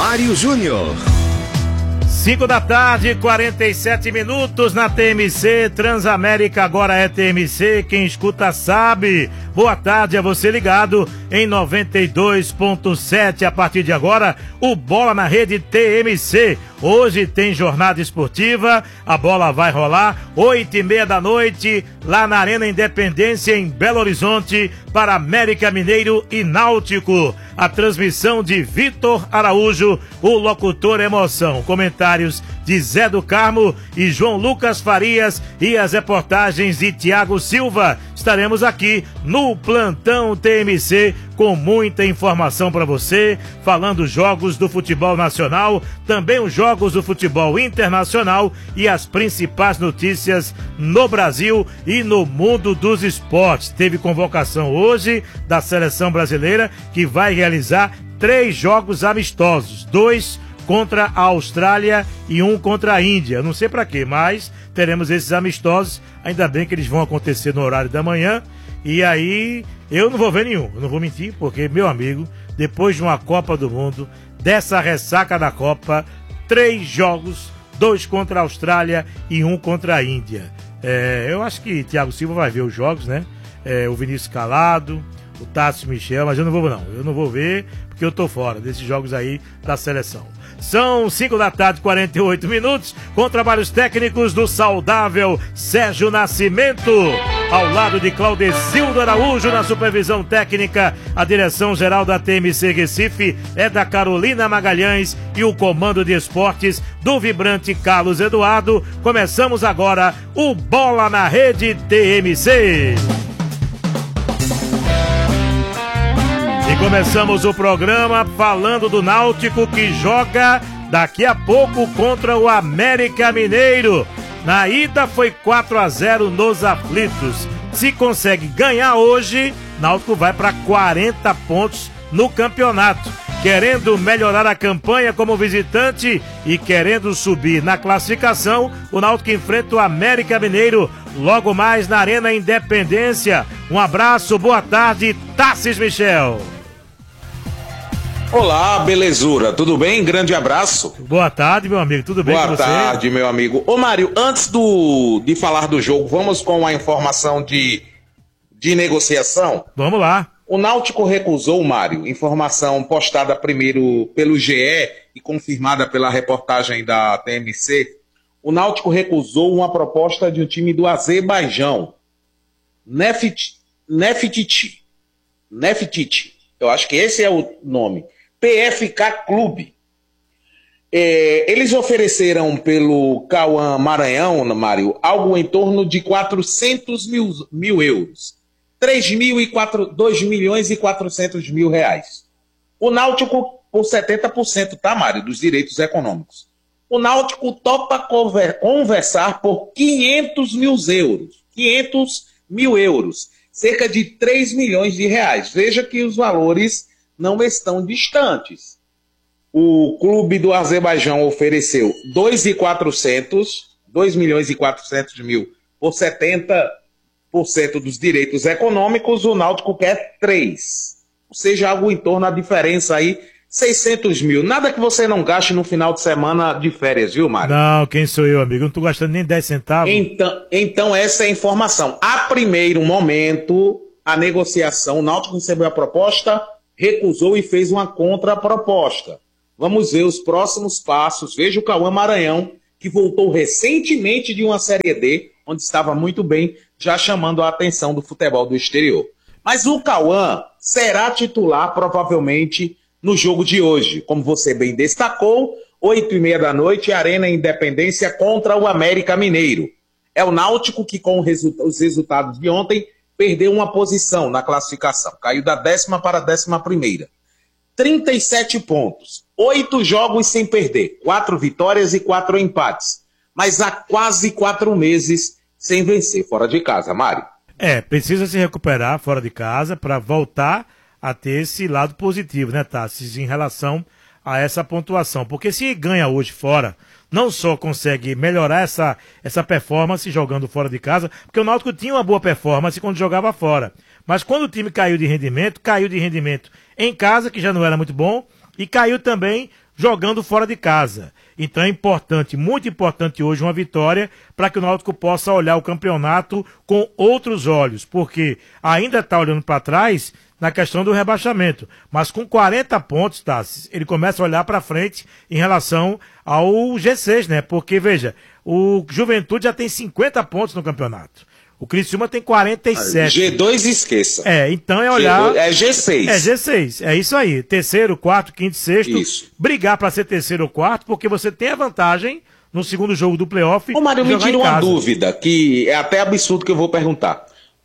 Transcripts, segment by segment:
Mário Júnior. 5 da tarde, 47 minutos na TMC, Transamérica agora é TMC, quem escuta sabe. Boa tarde a você ligado em 92.7. A partir de agora, o Bola na Rede TMC. Hoje tem jornada esportiva, a bola vai rolar 8h30 da noite, lá na Arena Independência, em Belo Horizonte, para América Mineiro e Náutico. A transmissão de Vitor Araújo, o locutor emoção. Comentários de Zé do Carmo e João Lucas Farias e as reportagens de Tiago Silva. Estaremos aqui no Plantão TMC com muita informação para você, falando jogos do futebol nacional, também os jogos do futebol internacional e as principais notícias no Brasil e no mundo dos esportes. Teve convocação hoje da seleção brasileira, que vai realizar 3 jogos amistosos, 2 contra a Austrália e 1 contra a Índia. Não sei para quê, mas teremos esses amistosos. Ainda bem que eles vão acontecer no horário da manhã. E aí, eu não vou ver nenhum, eu não vou mentir, porque, meu amigo, depois de uma Copa do Mundo, dessa ressaca da Copa, 3 jogos, 2 contra a Austrália e 1 contra a Índia. Eu acho que Thiago Silva vai ver os jogos, né? O Vinícius Calado, o Tássio Michel, mas eu não vou ver, porque eu tô fora desses jogos aí da seleção. São 5 da tarde, 48 minutos, com trabalhos técnicos do saudável Sérgio Nascimento, ao lado de Claudecildo Araújo na supervisão técnica. A direção-geral da TMC Recife é da Carolina Magalhães e o comando de esportes do vibrante Carlos Eduardo. Começamos agora o Bola na Rede TMC. E começamos o programa falando do Náutico, que joga daqui a pouco contra o América Mineiro. Na ida foi 4-0 nos aflitos. Se consegue ganhar hoje, Náutico vai para 40 pontos no campeonato. Querendo melhorar a campanha como visitante e querendo subir na classificação, o Náutico enfrenta o América Mineiro logo mais na Arena Independência. Um abraço, boa tarde, Tassis Michel. Olá, belezura, tudo bem? Grande abraço. Boa tarde, meu amigo, tudo bem com você? Boa tarde, meu amigo. Ô, Mário, antes de falar do jogo, vamos com a informação de negociação? Vamos lá. O Náutico recusou, Mário, informação postada primeiro pelo GE e confirmada pela reportagem da TMC. O Náutico recusou uma proposta de um time do Azerbaijão, Neftiti. Eu acho que esse é o nome. PFK Clube. Eles ofereceram pelo Cauã Maranhão, Mário, algo em torno de 400 mil euros. 2 milhões e 400 mil reais. O Náutico por 70%, tá, Mário, dos direitos econômicos. O Náutico topa conversar por 500 mil euros. Cerca de 3 milhões de reais. Veja que os valores não estão distantes. O clube do Azerbaijão ofereceu 2 milhões e 400 mil por 70% dos direitos econômicos, o Náutico quer 3. Ou seja, algo em torno da diferença aí, 600 mil. Nada que você não gaste no final de semana de férias, viu, Mário? Não, quem sou eu, amigo? Eu não tô gastando nem 10 centavos. Então essa é a informação. A primeiro momento, a negociação, o Náutico recebeu a proposta, recusou e fez uma contraproposta. Vamos ver os próximos passos. Veja o Cauã Maranhão, que voltou recentemente de uma Série D, onde estava muito bem, já chamando a atenção do futebol do exterior. Mas o Cauã será titular, provavelmente, no jogo de hoje. Como você bem destacou, 8h30 da noite, Arena Independência contra o América Mineiro. É o Náutico que, com os resultados de ontem, perdeu uma posição na classificação. Caiu da 10ª para a 11ª. 37 pontos. 8 jogos sem perder. 4 vitórias e 4 empates. Mas há quase 4 meses sem vencer fora de casa, Mário. Precisa se recuperar fora de casa para voltar a ter esse lado positivo, né, Tassis, em relação a essa pontuação. Porque se ganha hoje fora, não só consegue melhorar essa performance jogando fora de casa, porque o Náutico tinha uma boa performance quando jogava fora. Mas quando o time caiu de rendimento em casa, que já não era muito bom, e caiu também jogando fora de casa. Então é importante, muito importante hoje, uma vitória para que o Náutico possa olhar o campeonato com outros olhos, porque ainda está olhando para trás na questão do rebaixamento, mas com 40 pontos, Tassi, ele começa a olhar para frente em relação ao G6, né? Porque, veja, o Juventude já tem 50 pontos no campeonato. O Criciúma tem 47. G2 esqueça. Então é olhar... G2, é G6. É G6, é isso aí. Terceiro, quarto, quinto, sexto. Isso. Brigar para ser terceiro ou quarto, porque você tem a vantagem no segundo jogo do playoff. Ô, Mário, me tira uma dúvida, que é até absurdo que eu vou perguntar.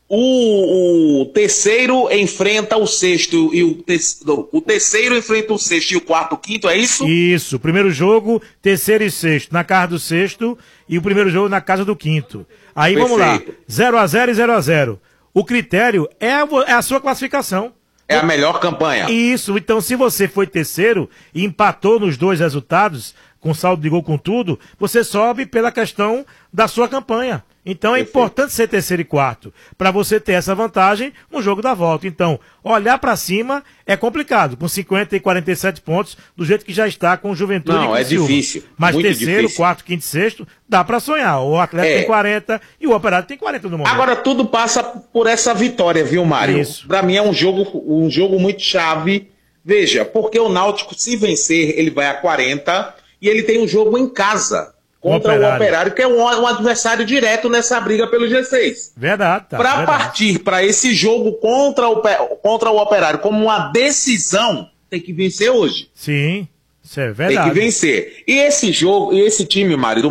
O terceiro enfrenta o sexto e o terceiro enfrenta o sexto e o quarto, o quinto, é isso? Isso, primeiro jogo, terceiro e sexto, na casa do sexto, e o primeiro jogo na casa do quinto. Aí Perfeito. Vamos lá, 0-0 e 0-0. O critério é a sua classificação. É a melhor campanha. Isso, então se você foi terceiro e empatou nos dois resultados, com saldo de gol com tudo, você sobe pela questão da sua campanha. Então é importante ser terceiro e quarto, para você ter essa vantagem no jogo da volta. Então, olhar para cima é complicado, com 50 e 47 pontos, do jeito que já está com o Juventude. Não, é difícil. Mas muito terceiro, difícil. quarto, quinto e sexto, dá para sonhar. O Atlético tem 40 e o Operário tem 40 no momento. Agora tudo passa por essa vitória, viu, Mário? Isso. Para mim é um jogo muito chave. Veja, porque o Náutico, se vencer, ele vai a 40 e ele tem um jogo em casa contra o Operário, que é um adversário direto nessa briga pelo G6. Verdade. Tá, para partir para esse jogo contra o Operário como uma decisão, tem que vencer hoje. Sim, isso é verdade. Tem que vencer. E esse jogo, e esse time, Mário,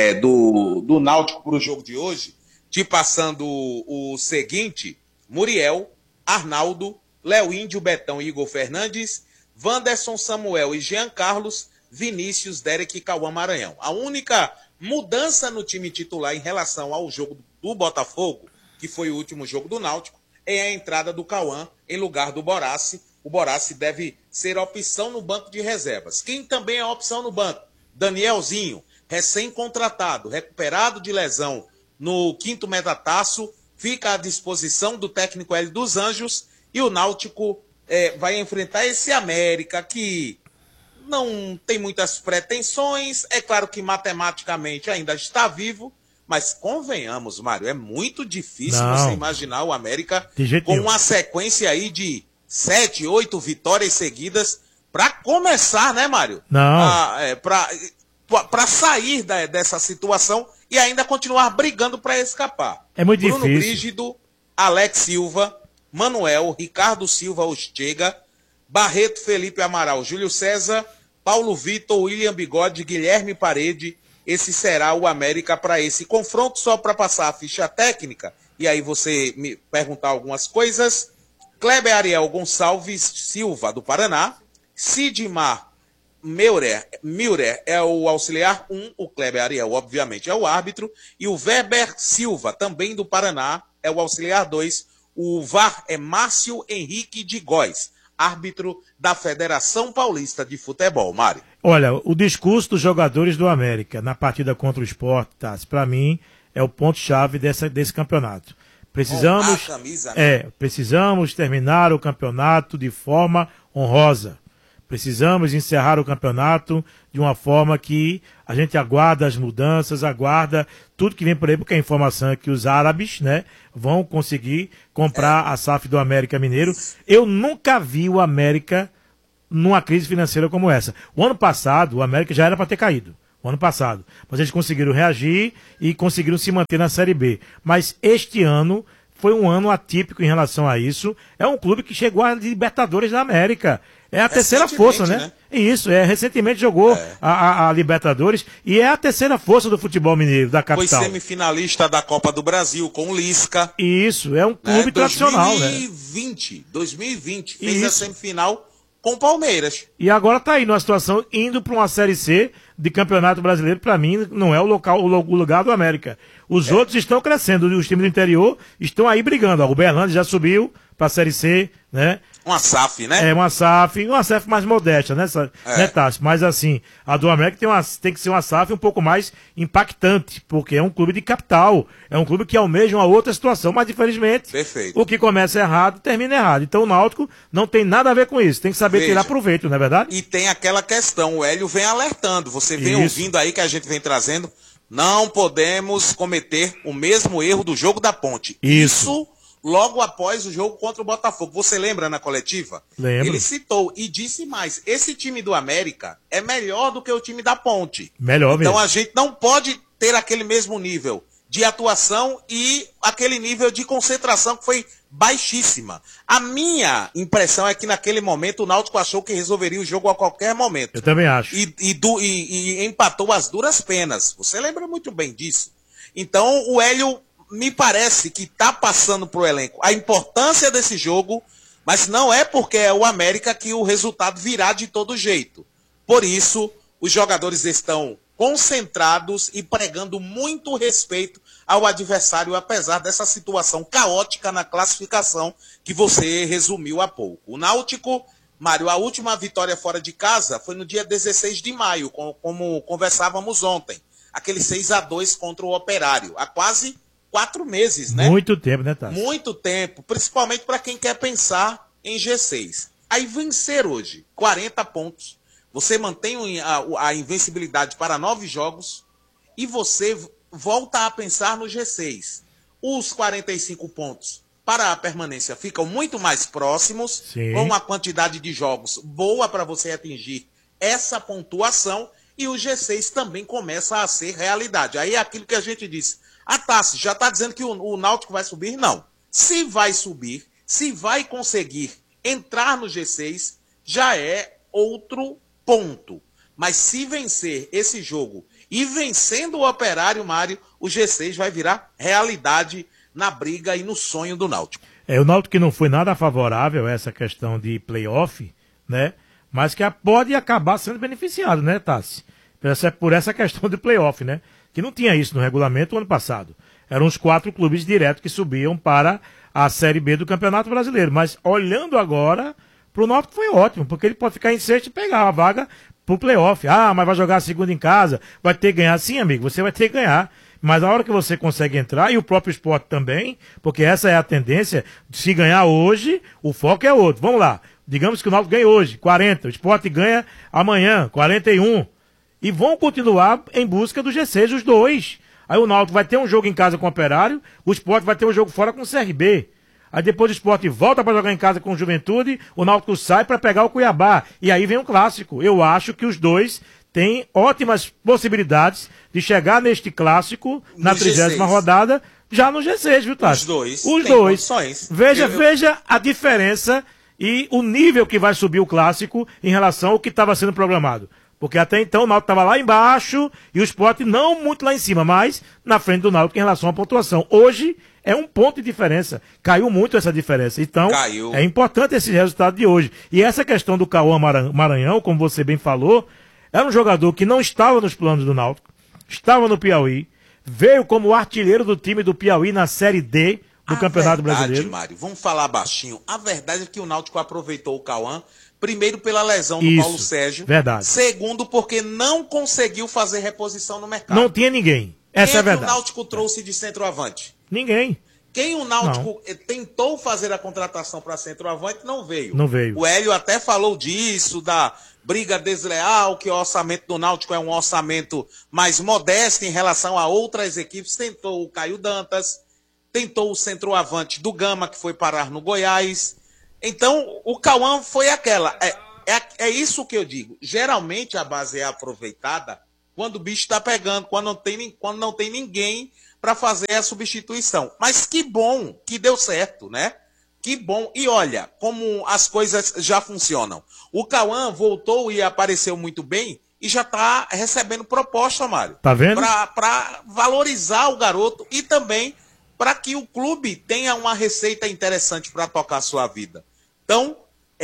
do Náutico para o jogo de hoje, te passando o seguinte: Muriel, Arnaldo, Léo Índio, Betão e Igor Fernandes, Wanderson, Samuel e Jean Carlos, Vinícius, Derek e Cauã Maranhão. A única mudança no time titular em relação ao jogo do Botafogo, que foi o último jogo do Náutico, é a entrada do Cauã em lugar do Borassi. O Borassi deve ser opção no banco de reservas. Quem também é opção no banco? Danielzinho, recém-contratado, recuperado de lesão no quinto metataço, fica à disposição do técnico Hélio dos Anjos, e o Náutico vai enfrentar esse América que não tem muitas pretensões, é claro que matematicamente ainda está vivo, mas convenhamos, Mário, é muito difícil você imaginar o América com uma sequência aí de 7, 8 vitórias seguidas para começar, né, Mário? Para sair dessa situação e ainda continuar brigando para escapar. É muito Bruno difícil. Brígido, Alex Silva, Manuel, Ricardo Silva, Ostega, Barreto, Felipe Amaral, Júlio César, Paulo Vitor, William Bigode, Guilherme Parede. Esse será o América para esse confronto. Só para passar a ficha técnica, e aí você me perguntar algumas coisas. Kleber Ariel Gonçalves Silva, do Paraná. Sidmar Meurer é o auxiliar 1, o Kleber Ariel, obviamente, é o árbitro. E o Weber Silva, também do Paraná, é o auxiliar 2. O VAR é Márcio Henrique de Góes, árbitro da Federação Paulista de Futebol. Mário. Olha, o discurso dos jogadores do América na partida contra o Sport, para mim, é o ponto-chave desse campeonato. Precisamos terminar o campeonato de forma honrosa. Precisamos encerrar o campeonato de uma forma que a gente aguarda as mudanças, aguarda tudo que vem por aí, porque a informação é que os árabes, né, vão conseguir comprar a SAF do América Mineiro. Eu nunca vi o América numa crise financeira como essa. O ano passado, o América já era para ter caído. O ano passado. Mas eles conseguiram reagir e conseguiram se manter na Série B. Mas este ano foi um ano atípico em relação a isso. É um clube que chegou à Libertadores da América. É a terceira força, né? Isso, recentemente jogou a Libertadores e é a terceira força do futebol mineiro, da capital. Foi semifinalista da Copa do Brasil com o Lisca. Isso, é um clube tradicional, 2020, fez a semifinal com o Palmeiras. E agora está aí numa situação indo para uma Série C de Campeonato Brasileiro. Para mim, não é o lugar do América. Os outros estão crescendo, os times do interior estão aí brigando. O Uberlândia já subiu para a Série C, né? Uma SAF, né? É, uma SAF mais modesta, né, né, Tássio? Mas assim, a do América tem que ser uma SAF um pouco mais impactante, porque é um clube de capital, é um clube que almeja uma outra situação, mas infelizmente, Perfeito. o que começa errado, termina errado. Então o Náutico não tem nada a ver com isso, tem que saber tirar proveito, não é verdade? E tem aquela questão, o Hélio vem alertando, você vem ouvindo aí que a gente vem trazendo, não podemos cometer o mesmo erro do jogo da Ponte. Isso logo após o jogo contra o Botafogo. Você lembra na coletiva? Lembro. Ele citou e disse mais, esse time do América é melhor do que o time da Ponte. Melhor mesmo. Então a gente não pode ter aquele mesmo nível de atuação e aquele nível de concentração que foi baixíssima. A minha impressão é que naquele momento o Náutico achou que resolveria o jogo a qualquer momento. Eu também acho. E empatou as duras penas. Você lembra muito bem disso. Então o Hélio me parece que está passando para o elenco a importância desse jogo, mas não é porque é o América que o resultado virá de todo jeito. Por isso, os jogadores estão concentrados e pregando muito respeito ao adversário, apesar dessa situação caótica na classificação que você resumiu há pouco. O Náutico, Mário, a última vitória fora de casa foi no dia 16 de maio, como conversávamos ontem. Aquele 6-2 contra o Operário. Há quase 4 meses, né? Muito tempo, né, Tássio? Muito tempo, principalmente para quem quer pensar em G6. Aí vencer hoje, 40 pontos, você mantém a invencibilidade para 9 jogos e você volta a pensar no G6. Os 45 pontos para a permanência ficam muito mais próximos, Sim, com uma quantidade de jogos boa para você atingir essa pontuação, e o G6 também começa a ser realidade. Aí é aquilo que a gente disse. A Tassi já está dizendo que o Náutico vai subir? Não. Se vai subir, se vai conseguir entrar no G6, já é outro ponto. Mas se vencer esse jogo e vencendo o Operário, Mário, o G6 vai virar realidade na briga e no sonho do Náutico. O Náutico que não foi nada favorável a essa questão de playoff, né? Mas que pode acabar sendo beneficiado, né, Tassi? Por essa questão de playoff, né? Que não tinha isso no regulamento o ano passado. Eram os 4 clubes diretos que subiam para a Série B do Campeonato Brasileiro. Mas olhando agora, pro Náutico foi ótimo, porque ele pode ficar em sexto e pegar a vaga pro playoff. Ah, mas vai jogar a segunda em casa, vai ter que ganhar. Sim, amigo, você vai ter que ganhar. Mas a hora que você consegue entrar, e o próprio Sport também, porque essa é a tendência, se ganhar hoje, o foco é outro. Vamos lá, digamos que o Náutico ganha hoje, 40, o Sport ganha amanhã, 41. E vão continuar em busca do G6, os dois. Aí o Náutico vai ter um jogo em casa com o Operário, o Sport vai ter um jogo fora com o CRB. Aí depois o Sport volta para jogar em casa com o Juventude, o Náutico sai para pegar o Cuiabá. E aí vem o clássico. Eu acho que os dois têm ótimas possibilidades de chegar neste clássico, na 30ª rodada, já no G6, viu, Tati? Os dois. Veja a diferença e o nível que vai subir o clássico em relação ao que estava sendo programado. Porque até então o Náutico estava lá embaixo e o Sport não muito lá em cima, mas na frente do Náutico em relação à pontuação. Hoje é um ponto de diferença. Caiu muito essa diferença. Então, é importante esse resultado de hoje. E essa questão do Cauã Maranhão, como você bem falou, era um jogador que não estava nos planos do Náutico, estava no Piauí, veio como artilheiro do time do Piauí na Série D do Campeonato Brasileiro. Mário, vamos falar baixinho. A verdade é que o Náutico aproveitou o Cauã, primeiro pela lesão do Paulo Sérgio. Verdade. Segundo, porque não conseguiu fazer reposição no mercado. Não tinha ninguém. Essa é a verdade. Quem o Náutico trouxe de centroavante? Ninguém. Quem o Náutico tentou fazer a contratação para centroavante não veio. Não veio. O Hélio até falou disso, da briga desleal, que o orçamento do Náutico é um orçamento mais modesto em relação a outras equipes. Tentou o Caio Dantas, tentou o centroavante do Gama, que foi parar no Goiás. Então, o Cauã foi aquela. É isso que eu digo. Geralmente a base é aproveitada quando o bicho está pegando, quando não tem ninguém para fazer a substituição. Mas que bom que deu certo, né? Que bom. E olha como as coisas já funcionam. O Cauã voltou e apareceu muito bem e já está recebendo proposta, Mário. Tá vendo? Para valorizar o garoto e também para que o clube tenha uma receita interessante para tocar a sua vida. Então,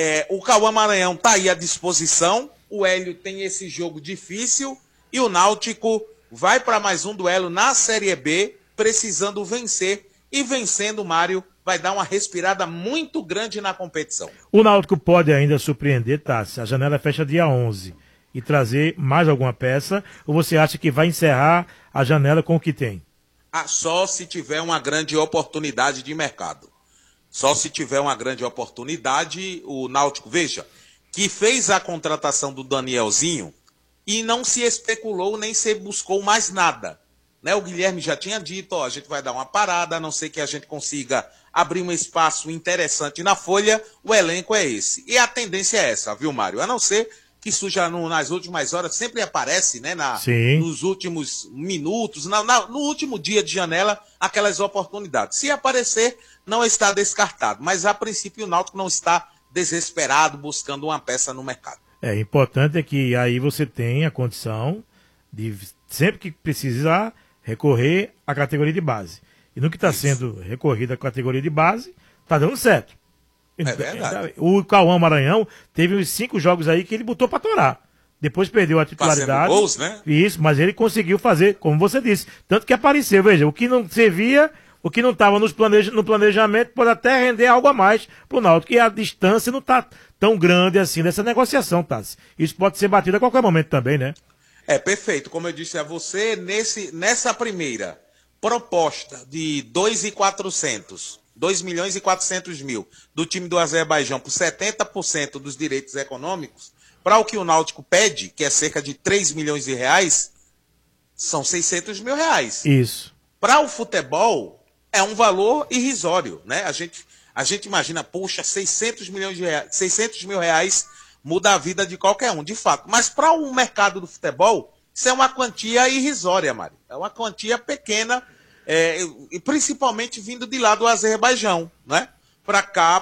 o Cauã Maranhão está aí à disposição, o Hélio tem esse jogo difícil e o Náutico vai para mais um duelo na Série B, precisando vencer, e vencendo, Mário, vai dar uma respirada muito grande na competição. O Náutico pode ainda surpreender, Tassi, a janela fecha dia 11, e trazer mais alguma peça, ou você acha que vai encerrar a janela com o que tem? Só se tiver uma grande oportunidade de mercado. Só se tiver uma grande oportunidade, o Náutico, veja, que fez a contratação do Danielzinho e não se especulou nem se buscou mais nada. Né? O Guilherme já tinha dito, ó, a gente vai dar uma parada, a não ser que a gente consiga abrir um espaço interessante na folha, o elenco é esse. E a tendência é essa, viu, Mário? A não ser que surja nas últimas horas, sempre aparece, né, nos últimos minutos, no último dia de janela, aquelas oportunidades. Se aparecer, não está descartado. Mas, a princípio, o Náutico não está desesperado buscando uma peça no mercado. Importante é que aí você tem a condição de, sempre que precisar, recorrer à categoria de base. E no que está sendo recorrido à categoria de base, está dando certo. É verdade. O Cauã Maranhão teve uns 5 jogos aí que ele botou para torar. Depois perdeu a titularidade. Fazendo gols, né? Isso, mas ele conseguiu fazer, como você disse. Tanto que apareceu, veja, o que não servia, o que não estava no planejamento, pode até render algo a mais pro Náutico. E a distância não está tão grande assim dessa negociação, Tassi. Isso pode ser batido a qualquer momento também, né? Perfeito. Como eu disse a você, nessa primeira proposta de 2 milhões e 400 mil do time do Azerbaijão por 70% dos direitos econômicos, para o que o Náutico pede, que é cerca de 3 milhões de reais, são 600 mil reais. Isso. Para o futebol, é um valor irrisório, né? A gente imagina, poxa, 600 mil reais muda a vida de qualquer um, de fato. Mas para o mercado do futebol, isso é uma quantia irrisória, Mário. É uma quantia pequena, e principalmente vindo de lá do Azerbaijão, né? Para cá,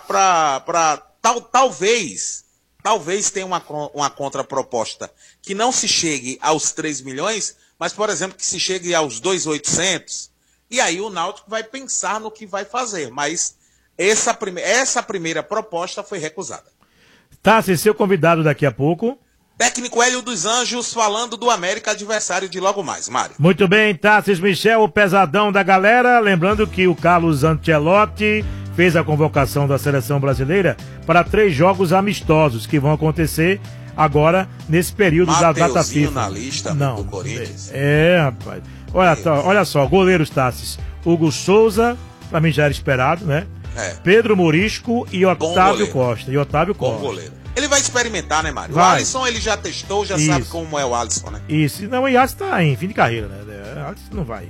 talvez tenha uma contraproposta que não se chegue aos 3 milhões, mas, por exemplo, que se chegue aos 2.800, e aí o Náutico vai pensar no que vai fazer. Mas essa primeira proposta foi recusada. Tassi, seu convidado daqui a pouco. Técnico Hélio dos Anjos falando do América, adversário de logo mais, Mário. Muito bem, Tassis Michel, o pesadão da galera. Lembrando que o Carlos Ancelotti fez a convocação da seleção brasileira para 3 jogos amistosos que vão acontecer agora nesse período da data FIFA. Na lista do Corinthians. Rapaz. Olha só, goleiros, Tassis. Hugo Souza, pra mim já era esperado, né? Pedro Morisco e Otávio Costa. Bom goleiro. Ele vai experimentar, né, Mário? Vai. O Alisson ele já testou, já sabe como é o Alisson, né? Isso. Não, o Alisson tá em fim de carreira, né? O Alisson não vai.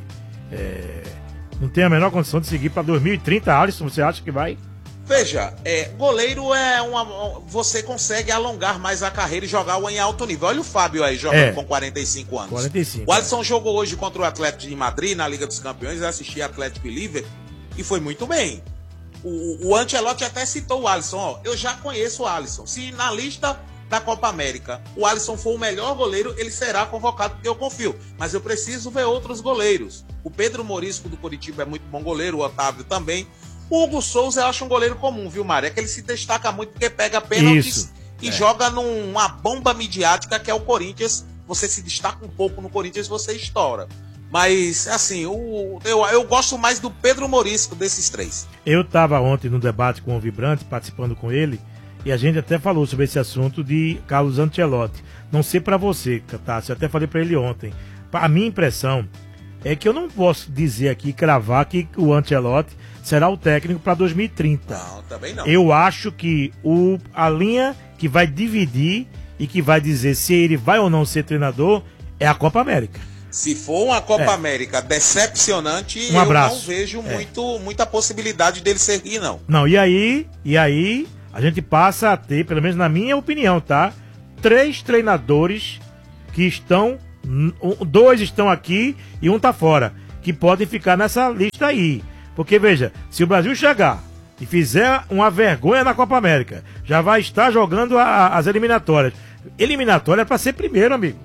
Não tem a menor condição de seguir para 2030. Alisson, você acha que vai? Veja, goleiro você consegue alongar mais a carreira e jogar em alto nível. Olha o Fábio aí jogando com 45 anos. 45. O Alisson jogou hoje contra o Atlético de Madrid na Liga dos Campeões. Eu assisti Atlético e Liverpool e foi muito bem. O Ancelotti até citou o Alisson. Ó, eu já conheço o Alisson. Se na lista da Copa América o Alisson for o melhor goleiro, ele será convocado, porque eu confio. Mas eu preciso ver outros goleiros. O Pedro Morisco do Coritiba é muito bom goleiro, o Otávio também. O Hugo Souza eu acho um goleiro comum, viu, Mário? É que ele se destaca muito porque pega pênaltis e joga numa bomba midiática que é o Corinthians. Você se destaca um pouco no Corinthians, você estoura. Mas, assim, eu gosto mais do Pedro Morisco desses 3. Eu estava ontem no debate com o Vibrante, participando com ele, e a gente até falou sobre esse assunto de Carlos Ancelotti. Não sei para você, Tassi, eu até falei para ele ontem. A minha impressão é que eu não posso dizer aqui, cravar que o Ancelotti será o técnico para 2030. Não, também não. Eu acho que a linha que vai dividir e que vai dizer se ele vai ou não ser treinador é a Copa América. Se for uma Copa América decepcionante, eu não vejo muita possibilidade dele seguir, não. Não, e aí a gente passa a ter, pelo menos na minha opinião, tá? 3 treinadores que estão, 2 estão aqui e um tá fora, que podem ficar nessa lista aí. Porque, veja, se o Brasil chegar e fizer uma vergonha na Copa América, já vai estar jogando as eliminatórias. Eliminatória é para ser primeiro, amigo.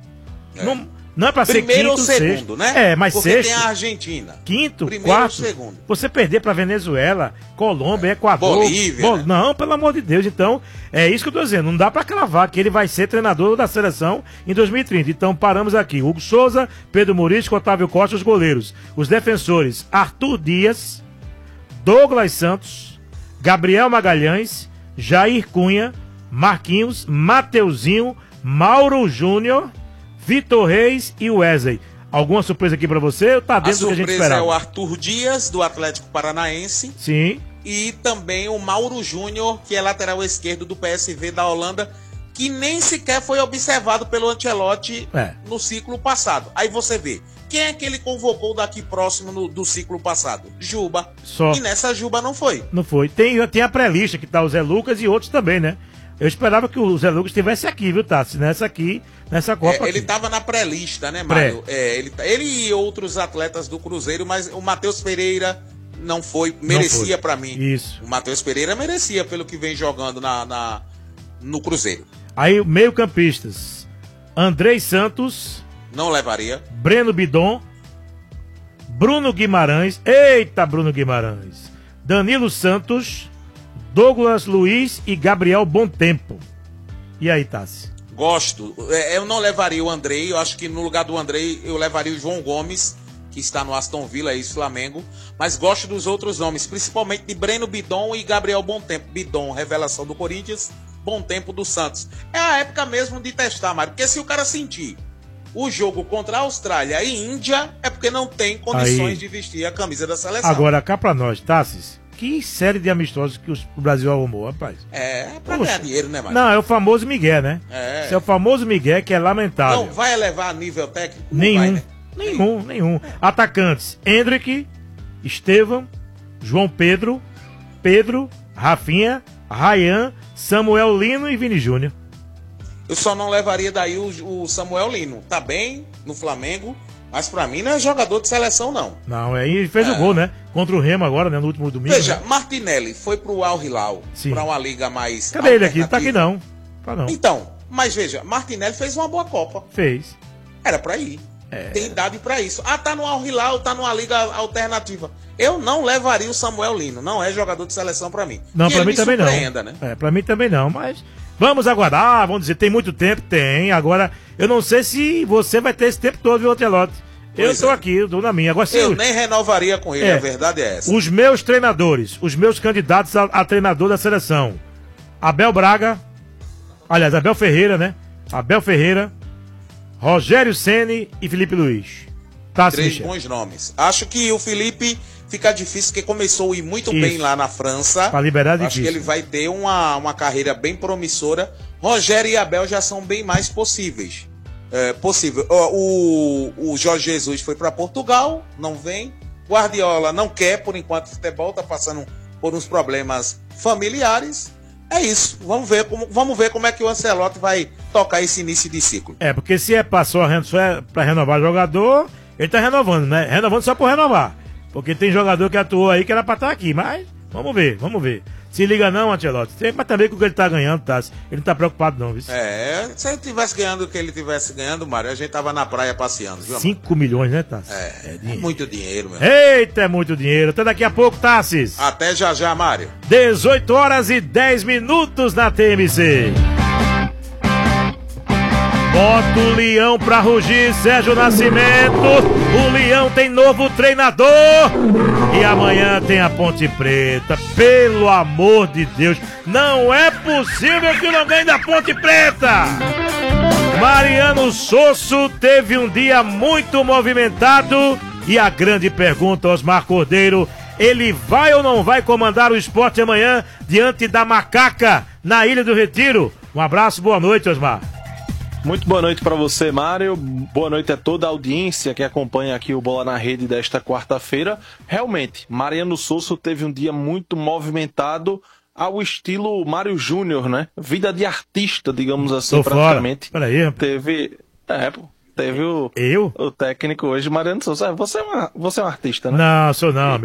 Não é pra ser primeiro quinto, ou segundo, sexto, né? Mas porque sexto, tem a Argentina. Quinto, primeiro quarto. Ou segundo. Você perder pra Venezuela, Colômbia, Equador, Bolívia. Né? Não, pelo amor de Deus. Então, é isso que eu tô dizendo. Não dá pra cravar que ele vai ser treinador da seleção em 2030. Então, paramos aqui. Hugo Souza, Pedro Morisco, Otávio Costa, os goleiros. Os defensores, Arthur Dias, Douglas Santos, Gabriel Magalhães, Jair Cunha, Marquinhos, Mateuzinho, Mauro Júnior, Vitor Reis e Wesley. Alguma surpresa aqui pra você ou tá dentro do que a gente esperava? A surpresa é o Arthur Dias, do Atlético Paranaense. Sim. E também o Mauro Júnior, que é lateral esquerdo do PSV da Holanda, que nem sequer foi observado pelo Ancelotti no ciclo passado. Aí você vê, quem é que ele convocou daqui próximo do ciclo passado? Juba. Só. E nessa Juba não foi. Não foi. Tem a pré-lista que tá o Zé Lucas e outros também, né? Eu esperava que o Zé Lucas estivesse aqui, viu, Tassi? Nessa Copa ele aqui. Tava na pré-lista, né, Mário? Ele e outros atletas do Cruzeiro, mas o Matheus Pereira não foi, merecia pra mim. Isso. O Matheus Pereira merecia pelo que vem jogando no Cruzeiro. Aí, meio-campistas. Andrei Santos. Não levaria. Breno Bidon. Bruno Guimarães. Eita, Bruno Guimarães. Danilo Santos. Douglas Luiz e Gabriel Bontempo. E aí, Tassi? Gosto. Eu não levaria o Andrei. Eu acho que no lugar do Andrei eu levaria o João Gomes, que está no Aston Villa, Flamengo. Mas gosto dos outros nomes, principalmente de Breno Bidon e Gabriel Bontempo. Bidon, revelação do Corinthians. Bontempo do Santos. É a época mesmo de testar, Mário. Porque se o cara sentir o jogo contra a Austrália e Índia, é porque não tem condições de vestir a camisa da seleção. Agora, cá pra nós, Tassis. Que série de amistosos que o Brasil arrumou, rapaz. É pra ganhar dinheiro, né, Mário? Não, é o famoso Miguel, né? É. É o famoso Miguel que é lamentável. Não vai elevar a nível técnico? Nenhum. Vai, né? Nenhum. Atacantes: Hendrick, Estevam, João Pedro, Rafinha, Ryan, Samuel Lino e Vini Júnior. Eu só não levaria daí o Samuel Lino. Tá bem no Flamengo, mas pra mim não é jogador de seleção, não. Não, aí fez o gol, né? Contra o Remo agora, né? No último domingo. Veja, né? Martinelli foi pro Al Hilal, pra uma liga mais... Cadê ele aqui? Tá aqui não. Tá não. Então, mas veja, Martinelli fez uma boa Copa. Fez. Era pra ir. Tem idade pra isso. Ah, tá no Al Hilal, tá numa liga alternativa. Eu não levaria o Samuel Lino. Não é jogador de seleção pra mim. Não, pra mim também não. Né? Pra mim também não, mas... Vamos aguardar, vamos dizer, tem muito tempo? Tem. Agora, eu não sei se você vai ter esse tempo todo, viu, Ancelotti? Eu tô aqui, eu tô na minha. Agora, eu nem renovaria com ele, a verdade é essa. Os meus treinadores, os meus candidatos a treinador da seleção. Abel Braga, aliás, Abel Ferreira, né? Abel Ferreira, Rogério Ceni e Felipe Luiz. Tá, três bons nomes. Acho que o Felipe fica difícil, porque começou a ir muito bem lá na França. Pra liberar difícil. Acho que ele vai ter uma carreira bem promissora. Rogério e Abel já são bem mais possíveis. Possível. O Jorge Jesus foi para Portugal, não vem. Guardiola não quer, por enquanto, futebol, tá passando por uns problemas familiares. É isso. Vamos ver como é que o Ancelotti vai tocar esse início de ciclo. Porque se passou para renovar jogador, ele tá renovando, né? Renovando só por renovar. Porque tem jogador que atuou aí que era pra estar aqui, mas vamos ver. Se liga não, Ancelotti. Mas também com o que ele tá ganhando, tá? Ele não tá preocupado não, viu? Se ele tivesse ganhando o que ele tivesse ganhando, Mário, a gente tava na praia passeando, viu? 5 milhões, né, Tassi? É muito dinheiro, meu. Eita, é muito dinheiro. Até daqui a pouco, Tassis. Até já, Mário. 18 horas e 10 minutos na TMC. Bota o Leão pra rugir, Sérgio Nascimento. O Leão tem novo treinador. E amanhã tem a Ponte Preta. Pelo amor de Deus, não é possível que não ganhe da Ponte Preta. Mariano Sosso teve um dia muito movimentado. E a grande pergunta, Osmar Cordeiro: ele vai ou não vai comandar o Sport amanhã diante da Macaca na Ilha do Retiro? Um abraço, boa noite, Osmar. Muito boa noite para você, Mário. Boa noite a toda a audiência que acompanha aqui o Bola na Rede desta quarta-feira. Realmente, Mariano Sosso teve um dia muito movimentado ao estilo Mário Júnior, né? Vida de artista, digamos assim, tô praticamente. Fora. Peraí. Teve o técnico hoje, Mariano Sosso. Você é um artista, né? Não, sou não.